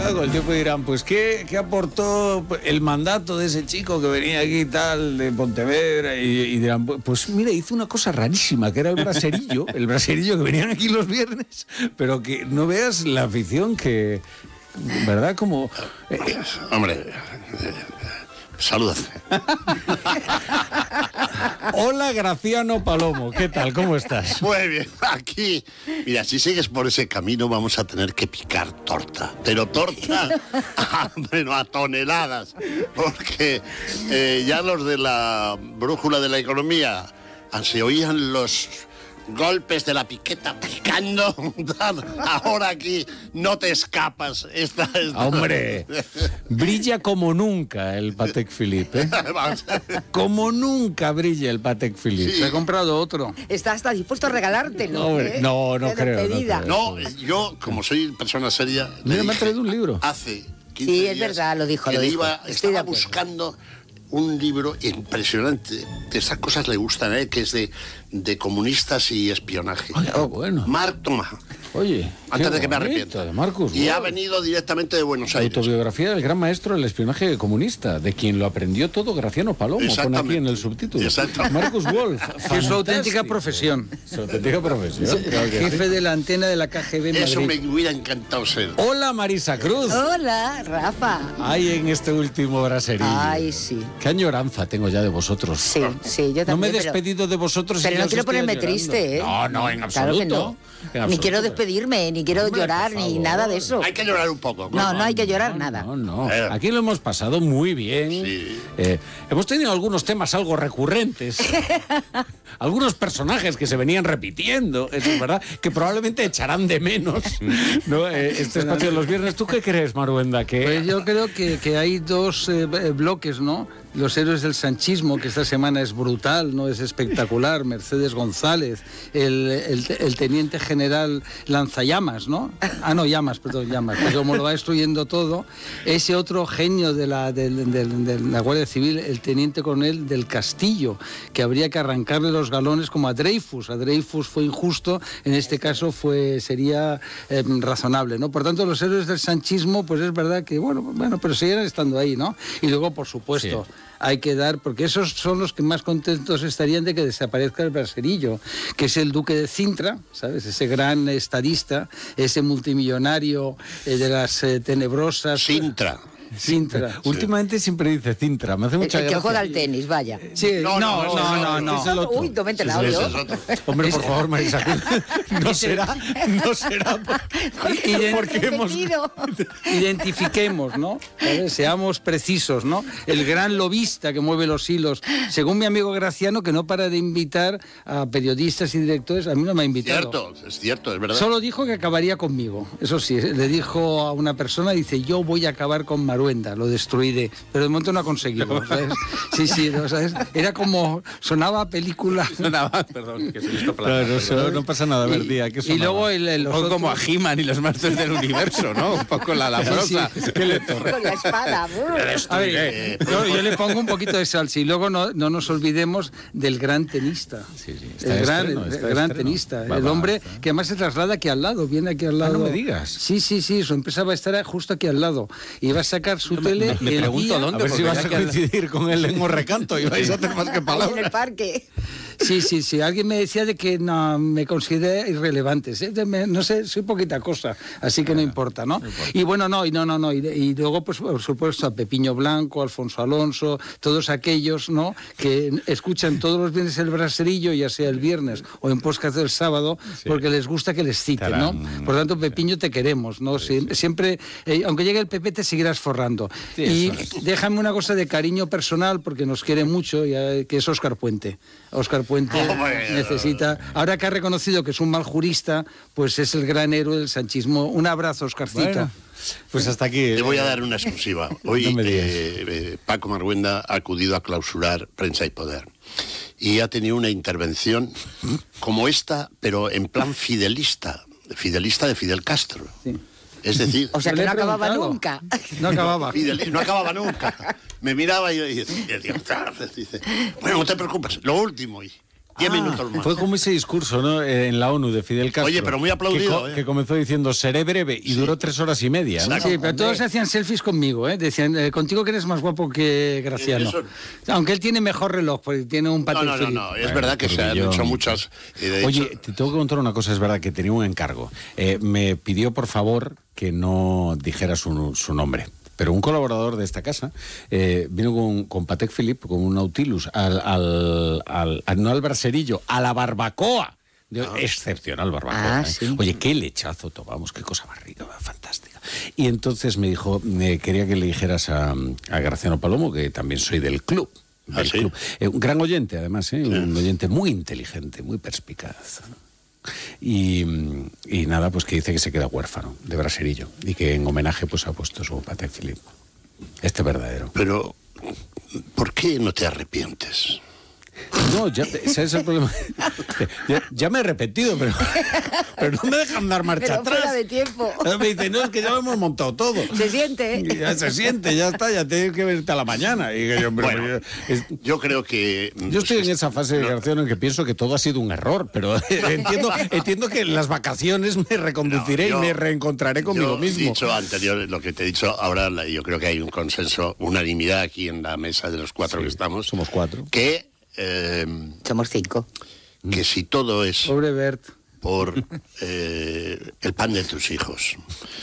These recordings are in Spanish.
Claro, con el tiempo dirán, pues ¿qué aportó el mandato de ese chico que venía aquí y tal, de Pontevedra? Y dirán, pues mira, hizo una cosa rarísima, que era el braserillo que venían aquí los viernes, pero que no veas la afición que, ¿verdad? Como... Hombre... Salud. Hola, Graciano Palomo. ¿Qué tal? ¿Cómo estás? Muy bien. Aquí, mira, si sigues por ese camino vamos a tener que picar torta. Pero torta, a toneladas. Porque ya los de la brújula de la economía se oían los golpes de la piqueta picando. Ahora aquí no te escapas. Hombre, brilla como nunca el Patek Philippe, ¿eh? Como nunca brilla el Patek Philippe. Sí. Se ha comprado otro. Está hasta dispuesto a regalártelo. Hombre, no creo. No, yo, como soy persona seria... Mira, me ha traído un libro. Hace 15 Sí, días es verdad, lo dijo. Estaba buscando un libro impresionante. De esas cosas le gustan, que es de comunistas y espionaje. Oh, bueno. Marc Thomas. Oye, antes de que me arrepienta. De Marcus y ha venido directamente de Buenos Aires. Autobiografía del gran maestro del espionaje comunista, de quien lo aprendió todo Graciano Palomo, pone aquí en el subtítulo. Marcus Wolf. Que es su auténtica profesión. Su auténtica profesión. Claro que Jefe de la antena de la KGB en Eso Madrid. me hubiera encantado ser. Hola, Marisa Cruz. Hola, Rafa. Ay, en este último braserillo. Ay, sí. Qué añoranza tengo ya de vosotros. Sí, yo también. No me he despedido de vosotros. Pero y no os quiero estoy ponerme añorando. triste, ¿eh? No, en absoluto. Claro que no. Ni quiero despedirme, ni quiero llorar, ni nada de eso. Hay que llorar un poco. No hay que llorar nada. No. Aquí lo hemos pasado muy bien. Sí. Hemos tenido algunos temas algo recurrentes. Algunos personajes que se venían repitiendo, eso es verdad, que probablemente echarán de menos, ¿no? Este espacio de los viernes. ¿Tú qué crees, Maruenda? Pues yo creo que hay dos bloques, ¿no? Los héroes del sanchismo, que esta semana es brutal, no es espectacular. Mercedes González, el teniente general Lanzallamas, ¿no? Llamas, que como lo va destruyendo todo. Ese otro genio de la Guardia Civil, el teniente coronel del Castillo, que habría que arrancarle los galones como a Dreyfus. A Dreyfus fue injusto, en este caso sería razonable, ¿no? Por tanto, los héroes del sanchismo, pues es verdad que, bueno, pero siguen estando ahí, ¿no? Y luego, por supuesto... Sí. Hay que dar, porque esos son los que más contentos estarían de que desaparezca el braserillo, que es el duque de Cintra, ¿sabes? Ese gran estadista, ese multimillonario de las tenebrosas... Sintra. Últimamente siempre dice Cintra, me hace mucha gracia. El que juega al tenis, vaya. Sí, no. Uy, no me he enterado yo. Hombre, por favor, Marisa, no será porque hemos... Identifiquemos, ¿no? Seamos precisos, ¿no? El gran lobista que mueve los hilos, según mi amigo Graciano, que no para de invitar a periodistas y directores, a mí no me ha invitado. Es cierto, es verdad. Solo dijo que acabaría conmigo, eso sí, le dijo a una persona, dice, yo voy a acabar con Maruenda, lo destruiré, pero de momento no ha conseguido, ¿sabes? Sí, ¿no? ¿Sabes? Era como, sonaba película. Perdón, que se visto no pasa nada, Verdía. Y luego o como a He-Man y los maestros del universo, ¿no? Un poco la prosa. Con la espada. A ver, yo le pongo un poquito de salsa y luego no nos olvidemos del gran tenista. El gran tenista. El hombre que además se traslada aquí al lado, viene aquí al lado. No me digas. Sí, su empresa va a estar justo aquí al lado. Y va a sacar su tele. Me pregunto dónde, a ver si vas a coincidir con él en un recanto y vais a hacer más que palabras. En el parque. Sí. Alguien me decía de que no me considera irrelevante. No sé, soy poquita cosa, así que no importa, ¿no? Y bueno, y luego, pues, por supuesto, a Pepiño Blanco, Alfonso Alonso, todos aquellos, ¿no?, que escuchan todos los viernes el braserillo, ya sea el viernes o en podcast del sábado, porque les gusta que les citen, ¿no? Por tanto, Pepiño, te queremos, ¿no? Siempre, aunque llegue el PP, te seguirás forrando. Y déjame una cosa de cariño personal, porque nos quiere mucho, que es Óscar Puente. Óscar Puente necesita, ahora que ha reconocido que es un mal jurista, pues es el gran héroe del sanchismo. Un abrazo, Óscarcito. Bueno, pues hasta aquí. Te voy a dar una exclusiva. Hoy Paco Maruenda ha acudido a clausurar Prensa y Poder. Y ha tenido una intervención como esta, pero en plan fidelista de Fidel Castro. Sí. Es decir... O sea, que no acababa nunca. No acababa. No acababa nunca. Me miraba y decía, bueno, no te preocupes, lo último. 10 minutos más. Fue como ese discurso, ¿no? En la ONU de Fidel Castro. Oye, pero muy aplaudido, que comenzó diciendo seré breve y duró 3 horas y media, ¿no? Sí, pero todos hacían selfies conmigo, ¿eh? Decían, contigo que eres más guapo que Graciano. Aunque él tiene mejor reloj, porque tiene un Patek Philippe. No, es verdad que se han hecho muchas... Oye, te tengo que contar una cosa, es verdad que tenía un encargo. Me pidió, por favor, que no dijera su nombre. Pero un colaborador de esta casa vino con Patek Philippe, con un Nautilus, no al braserillo, a la barbacoa. Excepcional barbacoa. Sí. Oye, qué lechazo tomamos, qué cosa más rica, fantástica. Y entonces me dijo, quería que le dijeras a Graciano Palomo, que también soy del club. ¿Sí? Un gran oyente, además, un oyente muy inteligente, muy perspicaz. Y nada, pues que dice que se queda huérfano de braserillo y que en homenaje pues ha puesto su Patek Philippe. Este verdadero. Pero, ¿por qué no te arrepientes? No, ese es el problema. Ya me he repetido, pero no me dejan dar marcha Pero atrás. fuera de tiempo. Me dice, no, es que ya lo hemos montado todo. Se siente, ¿eh? Ya se siente, ya está, ya tienes que verte a la mañana. Y que Yo creo que... Yo estoy en esa fase de Graciano en que pienso que todo ha sido un error, pero entiendo que en las vacaciones me reconduciré y me reencontraré conmigo mismo. Dicho anterior, lo que te he dicho ahora, yo creo que hay un consenso, unanimidad aquí en la mesa de los 4 que estamos. Somos 4. Que... Somos 5. que si todo es Pobre Bert. por el pan de tus hijos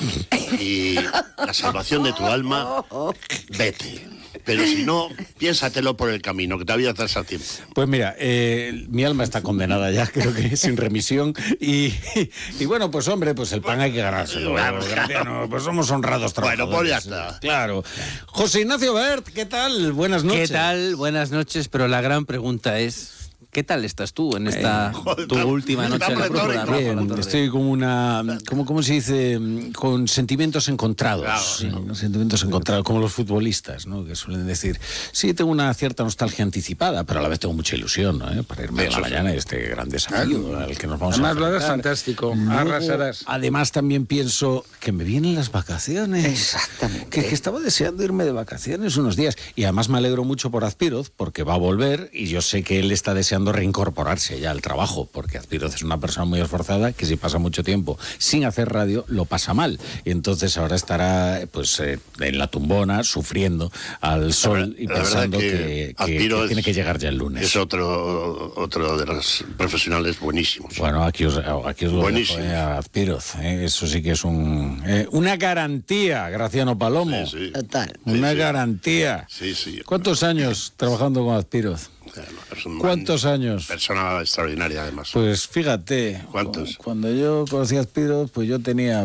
y la salvación de tu alma, vete. Pero si no, piénsatelo por el camino, que todavía estás a tiempo. Pues mira, mi alma está condenada ya, creo que sin remisión. Y bueno, pues hombre, pues el pan hay que ganárselo. Graciano, pues somos honrados trabajadores. Bueno, pues ya está. Claro. José Ignacio Bert, ¿qué tal? Buenas noches. ¿Qué tal? Buenas noches, pero la gran pregunta es... ¿Qué tal estás tú en esta tu última noche en la Brújula Roja? Bien, estoy como ¿cómo se dice? Con sentimientos encontrados. Claro, sí, sentimientos encontrados, como los futbolistas, ¿no? Que suelen decir, sí, tengo una cierta nostalgia anticipada, pero a la vez tengo mucha ilusión, ¿no? Para irme a la mañana este gran desafío al que nos vamos Además, a lo harás enfrentar. fantástico. Luego, Arrasarás. Además, también pienso que me vienen las vacaciones. Exactamente. Que estaba deseando irme de vacaciones unos días. Y además me alegro mucho por Azpiroz, porque va a volver y yo sé que él está deseando reincorporarse ya al trabajo, porque Azpiroz es una persona muy esforzada que si pasa mucho tiempo sin hacer radio, lo pasa mal. Y entonces ahora estará pues en la tumbona, sufriendo al sol y pensando que tiene que llegar ya el lunes. Es otro de los profesionales buenísimos. Bueno, aquí os lo Buenísimo. dejo, Azpiroz. Eso sí que es una garantía, Graciano Palomo. Sí. Total. Una garantía. Sí. ¿Cuántos años trabajando con Azpiroz? Es un ¿Cuántos años? Persona extraordinaria, además. Pues fíjate. ¿Cuántos? Cuando yo conocí a Azpiroz, pues yo tenía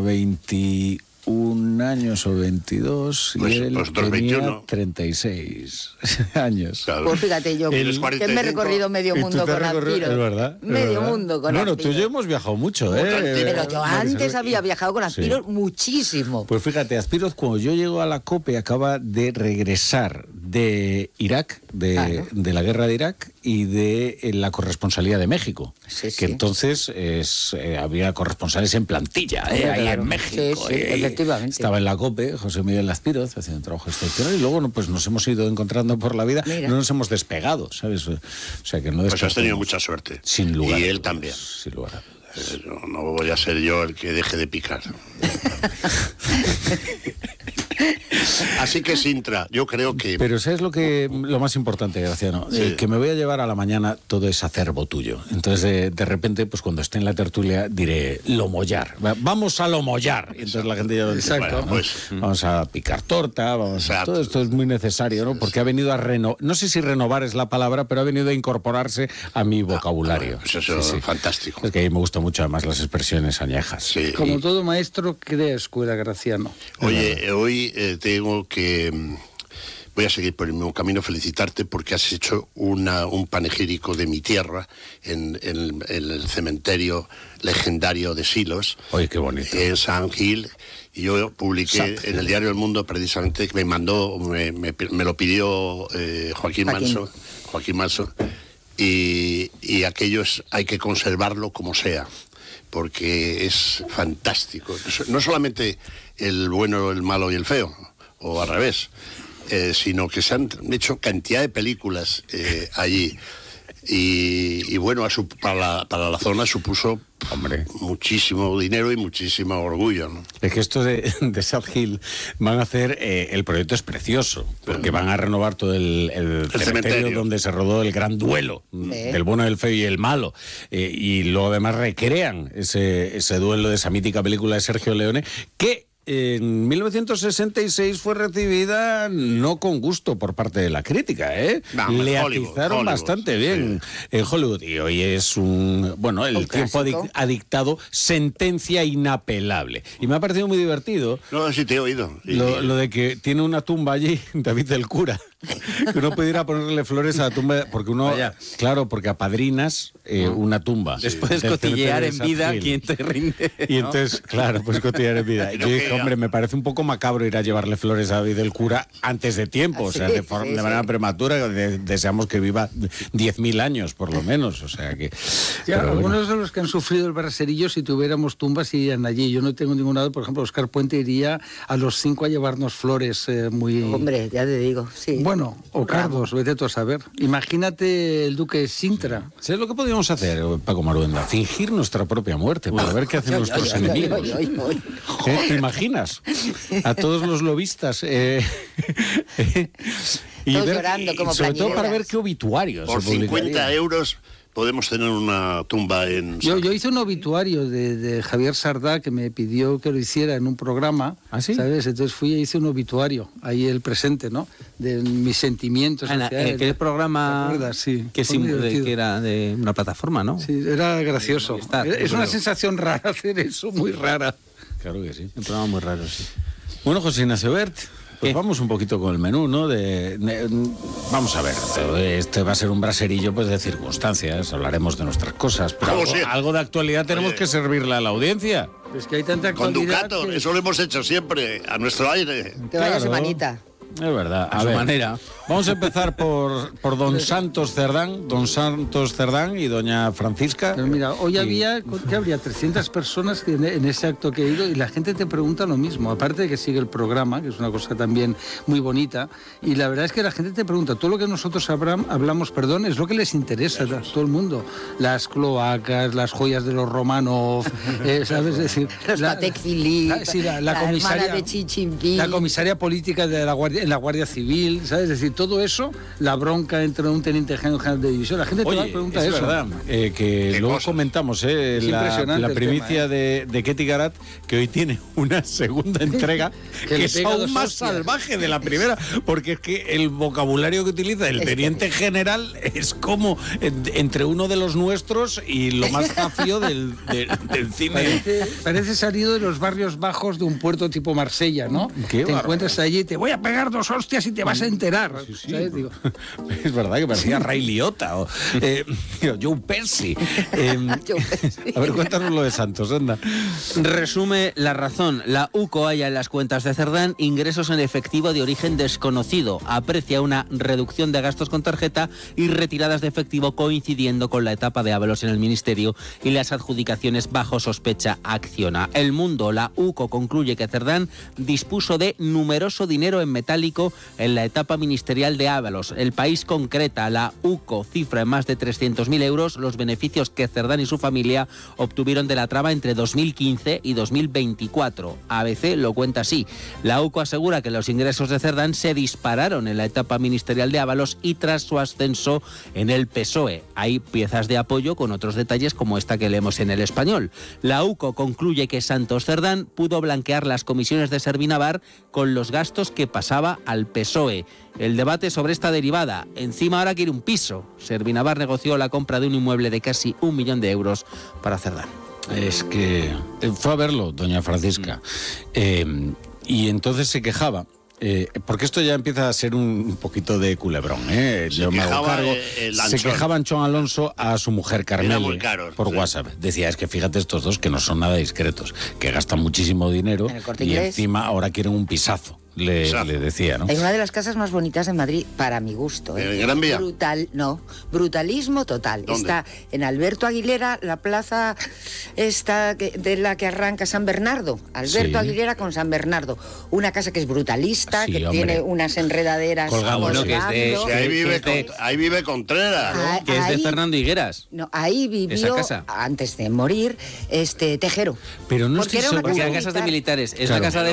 21 años o 22 Pues y él nosotros tenía 21. 36 años. Claro. Pues fíjate yo, Eres que 45. me he recorrido medio Y tú mundo te has con recorrido- Azpiroz. Es verdad. Medio mundo con Bueno, Azpiroz. tú y yo hemos viajado mucho, ¿eh? Pero yo antes había viajado con Azpiroz Sí. muchísimo. Pues fíjate, Azpiroz, cuando yo llego a la COPE, acaba de regresar de Irak, de la guerra de Irak y de la corresponsalía de México. Sí, sí. Que entonces había corresponsales en plantilla, Hombre, ahí claro. en México. Sí, efectivamente. Estaba en la COPE, José Miguel Azpiroz, haciendo un trabajo excepcional, y luego pues nos hemos ido encontrando por la vida, Mira. no nos hemos despegado, ¿sabes? O sea que no Pues has tenido descartemos. mucha suerte. Sin lugar. Y a él dudas, también. Sin lugar a dudas. No voy a ser yo el que deje de picar. Así que Sintra, yo creo que... Pero ¿sabes lo más importante, Graciano? Sí. Que me voy a llevar a la mañana todo ese acervo tuyo. Entonces, de repente, pues cuando esté en la tertulia, diré, lomollar. Vamos a lomollar. Y entonces la gente ya lo entiende. Exacto. ¿no? Pues- Vamos a picar torta, Exacto. todo esto es muy necesario, ¿no? Porque ha venido a renovar, no sé si renovar es la palabra, pero ha venido a incorporarse a mi vocabulario. Pues eso es fantástico. Es que a mí me gustan mucho además las expresiones añejas. Sí. Como todo maestro, crea escuela, Graciano. Oye, hoy tengo que... Voy a seguir por el mismo camino, felicitarte porque has hecho un panegírico de mi tierra en el cementerio legendario de Silos. Oye, qué bonito. En San Gil. Y yo publiqué en el diario El Mundo precisamente, que me lo pidió Joaquín Manso. Y aquello hay que conservarlo como sea, porque es fantástico. No solamente el bueno, el malo y el feo, o al revés, sino que se han hecho cantidad de películas allí. Y bueno, para la zona supuso muchísimo dinero y muchísimo orgullo, ¿no? Es que estos de South Hill van a hacer, el proyecto es precioso, porque van a renovar todo el cementerio donde se rodó el gran duelo del bueno, el feo y el malo, y luego además recrean ese duelo de esa mítica película de Sergio Leone, que en 1966 fue recibida no con gusto por parte de la crítica, ¿eh? Le atizaron bastante bien en Hollywood, y hoy es el tiempo ha dictado sentencia inapelable. Y me ha parecido muy divertido. No, sí te he oído. Lo de que tiene una tumba allí, David del Cura, que uno puede ir a ponerle flores a la tumba, porque claro, porque apadrinas una tumba. Después cotillear en vida quien te rinde, ¿no? Y entonces, claro, pues cotillear en vida. Yo dije, hombre, me parece un poco macabro ir a llevarle flores a David del Cura antes de tiempo, o sea, de manera prematura. Deseamos que viva 10.000 años, por lo menos, o sea que... Algunos de los que han sufrido el braserillo, si tuviéramos tumbas, irían allí. Yo no tengo ningún lado, por ejemplo, Oscar Puente iría a los 5 a llevarnos flores muy... Hombre, ya te digo, sí. Bueno, o Carlos, vete tú a saber. Imagínate el duque Sintra. ¿Sabes lo que podríamos hacer, Paco Maruenda? Fingir nuestra propia muerte para ver qué hacen nuestros enemigos. ¿Te imaginas? A todos los lobistas. Y todos llorando como sobre todo para plañideras. ver qué obituarios. Por 50 euros podemos tener una tumba en... Yo hice un obituario de Javier Sardá, que me pidió que lo hiciera en un programa. ¿Ah, sí? ¿Sabes? Entonces fui e hice un obituario, ahí el presente, ¿no? De mis sentimientos. Aquel programa sí, que era de una plataforma, ¿no? Sí, era gracioso. Es una sensación rara hacer eso, muy rara. Claro que sí. Un programa muy raro, sí. Bueno, José Ignacio Bert, pues vamos un poquito con el menú, ¿no? Vamos a ver, este va a ser un braserillo pues de circunstancias, hablaremos de nuestras cosas, pero algo de actualidad tenemos que servirle a la audiencia. Es que hay tanta Con actualidad Ducato, que... eso lo hemos hecho siempre, a nuestro aire. Que vaya semanita. Es verdad. A su manera. Vamos a empezar por don Santos Cerdán y doña Francisca. Pero mira, hoy habría 300 personas en ese acto que he ido, y la gente te pregunta lo mismo, aparte de que sigue el programa, que es una cosa también muy bonita, y la verdad es que la gente te pregunta, todo lo que nosotros hablamos, es lo que les interesa a todo el mundo, las cloacas, las joyas de los Romanov, ¿sabes? Es decir, Los Patek Philippe, la comisaria hermana de Chichimpí, la comisaria política de en la Guardia Civil, ¿sabes? Es decir, todo eso, la bronca entre un teniente general de división, la gente te va a preguntar eso. Es verdad, que luego comentamos la primicia de Ketty Garat, que hoy tiene una segunda entrega que es aún más salvaje de la primera, porque es que el vocabulario que utiliza el teniente general es como entre uno de los nuestros y lo más zafio del cine. Parece salido de los barrios bajos de un puerto tipo Marsella, ¿no? Te encuentras allí y te voy a pegar 2 hostias y te vas a enterar. Sí. Digo. Es verdad que parecía Ray Liotta o Joe Pesci. A ver, cuéntanos lo de Santos, anda. Resume La Razón. La UCO halla en las cuentas de Cerdán ingresos en efectivo de origen desconocido. Aprecia una reducción de gastos con tarjeta y retiradas de efectivo coincidiendo con la etapa de Ábalos en el Ministerio y las adjudicaciones bajo sospecha Acciona. El Mundo. La UCO concluye que Cerdán dispuso de numeroso dinero en metálico en la etapa ministerial de Ábalos. El País concreta, la UCO cifra en más de 300.000 euros los beneficios que Cerdán y su familia obtuvieron de la trama entre 2015 y 2024. ABC lo cuenta así. La UCO asegura que los ingresos de Cerdán se dispararon en la etapa ministerial de Ábalos y tras su ascenso en el PSOE. Hay piezas de apoyo con otros detalles como esta que leemos en El Español. La UCO concluye que Santos Cerdán pudo blanquear las comisiones de Servinavar con los gastos que pasaba al PSOE. El debate sobre esta derivada. Encima ahora quiere un piso. Servinavar negoció la compra de un inmueble de casi 1 millón de euros para Cerdán. Es que fue a verlo, doña Francisca, y entonces se quejaba. Porque esto ya empieza a ser un poquito de culebrón, Yo me hago cargo. Se quejaba Anchón Alonso a su mujer Carmele por WhatsApp. Decía, es que fíjate estos dos que no son nada discretos, que gastan muchísimo dinero y encima ahora quieren un pisazo. le decía, ¿no? Es una de las casas más bonitas de Madrid, para mi gusto. ¿En Gran Vía? Brutalismo total. ¿Dónde? Está en Alberto Aguilera, la plaza esta de la que arranca San Bernardo. Alberto Sí. Aguilera con San Bernardo. Una casa que es brutalista, Sí, que hombre. tiene unas enredaderas Colgamos, ¿no? Que es de- colgando. Que ahí vive, que es de- ahí vive Contreras. Ah, Que es de ahí- Fernando Higueras. No, ahí Esa vivió, casa. antes de morir, Tejero. Pero no Porque estoy era una seguro. Porque casa eran casas de militar. militares. Es Claro. la casa de